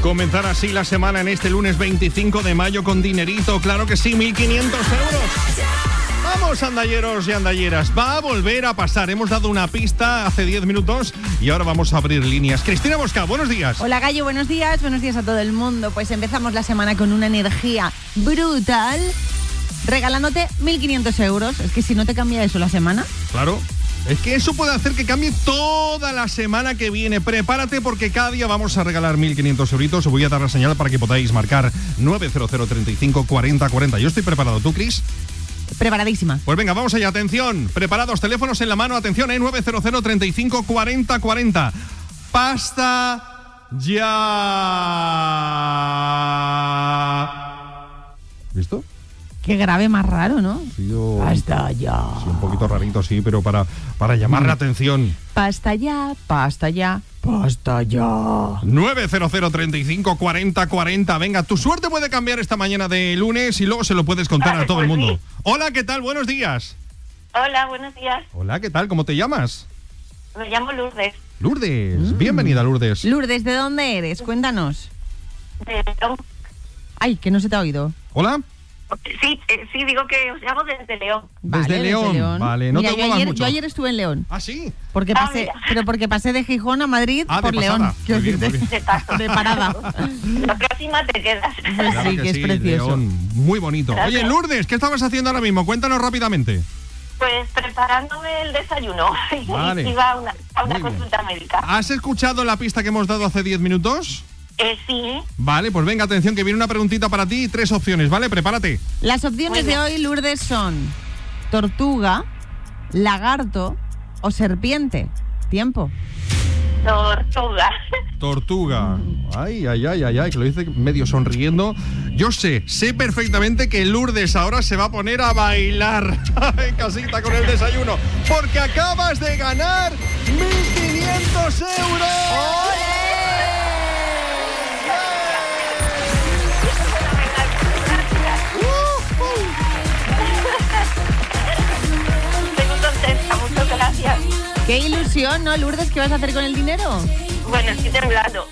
Comenzar así la semana en este lunes 25 de mayo con dinerito, claro que sí, 1.500 euros. Vamos, andalleros y andalleras, va a volver a pasar. Hemos dado una pista hace 10 minutos y ahora vamos a abrir líneas. Cristina Bosca, buenos días. Hola, Gallo, buenos días a todo el mundo. Pues empezamos la semana con una energía brutal, regalándote 1.500 euros. Es que si no te cambia eso la semana... Claro. Es que eso puede hacer que cambie toda la semana que viene. Prepárate porque cada día vamos a regalar 1.500 euritos. Os voy a dar la señal para que podáis marcar 900 35 40 40. Yo estoy preparado. ¿Tú, Cris? Preparadísima. Pues venga, vamos allá. Atención. Preparados. Teléfonos en la mano. Atención, 900 35 40 40. Pasta ya. ¿Listo? Qué grave más raro, ¿no? Pasta ya. Sí, un poquito rarito, sí, pero para llamar la atención. Pasta ya, pasta ya, pasta ya. 900 35 40 40. Venga, tu suerte puede cambiar esta mañana de lunes y luego se lo puedes contar a todo el mundo. Hola, ¿qué tal? Buenos días. Hola, buenos días. Hola, ¿qué tal? ¿Cómo te llamas? Me llamo Lourdes. Lourdes. Bienvenida, Lourdes. Lourdes, ¿de dónde eres? Cuéntanos. De León. Ay, que no se te ha oído. Hola. Sí, digo que os llamo desde León. Desde León. Vale, no mira, te muevas mucho. Yo ayer estuve en León. ¿Ah, sí? Porque pasé de Gijón a Madrid por de León. Muy bien. De parada. La próxima te quedas. Pues Claro sí, que es precioso. León, muy bonito. Gracias. Oye, Lourdes, ¿qué estabas haciendo ahora mismo? Cuéntanos rápidamente. Pues preparándome el desayuno. Vale. Iba a una Muy consulta médica. ¿Has escuchado la pista que hemos dado hace 10 minutos? Sí. Vale, pues venga, atención, que viene una preguntita para ti y 3 opciones, ¿vale? Prepárate. Las opciones de hoy, Lourdes, son tortuga, lagarto o serpiente. Tiempo. Tortuga. Tortuga. Ay, que lo dice medio sonriendo. Yo sé perfectamente que Lourdes ahora se va a poner a bailar en casita con el desayuno, porque acabas de ganar 1.500 euros. Estoy muy contenta, muchas gracias. Qué ilusión, ¿no, Lourdes? ¿Qué vas a hacer con el dinero? Bueno, estoy temblando.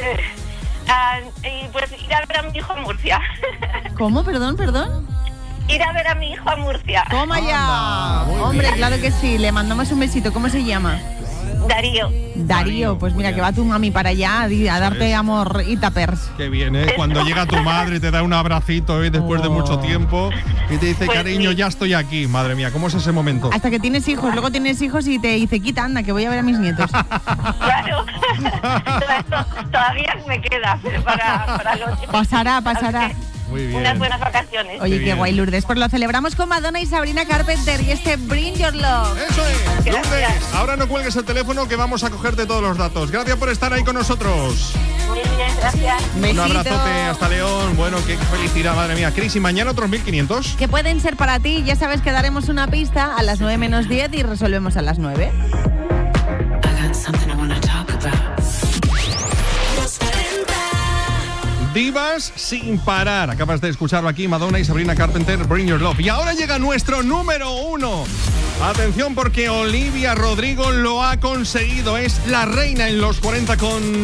Y pues ir a ver a mi hijo a Murcia. ¿Cómo? Perdón. Ir a ver a mi hijo a Murcia. ¡Toma ya! Muy Hombre, bien. claro que sí. Le mandamos un besito. ¿Cómo se llama? Darío. Pues mira, muy que bien. va tu mami para allá a darte amor y tapers. Qué bien, ¿eh? Cuando llega tu madre y te da un abracito después de mucho tiempo y te dice, Pues cariño, sí. ya estoy aquí. Madre mía, ¿cómo es ese momento? Hasta que tienes hijos. Luego tienes hijos y te dice, quita, anda, que voy a ver a mis nietos. Claro. Todavía me queda para los... Pasará. Muy bien. Unas buenas vacaciones. Oye, Qué qué bien. guay, Lourdes. Pues lo celebramos con Madonna y Sabrina Carpenter y este Bring Your Love. Eso es, Gracias. Lourdes. Ahora no cuelgues el teléfono que vamos a cogerte todos los datos. Gracias por estar ahí con nosotros. Muy bien, gracias. Un abrazote hasta León. Bueno, qué felicidad, madre mía. Cris, ¿y mañana otros 1.500? Que pueden ser para ti. Ya sabes que daremos una pista a las 9 menos 10 y resolvemos a las 9. Divas sin parar. Acabas de escucharlo aquí, Madonna y Sabrina Carpenter, Bring Your Love. Y ahora llega nuestro número 1. Atención porque Olivia Rodrigo lo ha conseguido. Es la reina en los 40 con